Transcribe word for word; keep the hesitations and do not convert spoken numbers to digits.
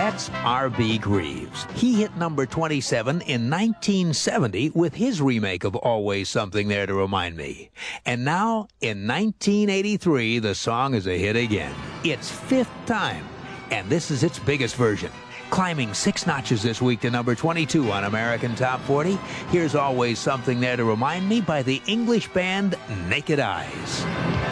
That's R B Greaves. He hit number twenty-seven in nineteen seventy with his remake of Always Something There to Remind Me. And now, in nineteen eighty-three, the song is a hit again. It's fifth time, and this is its biggest version. Climbing six notches this week to number twenty-two on American Top forty, here's Always Something There to Remind Me by the English band Naked Eyes.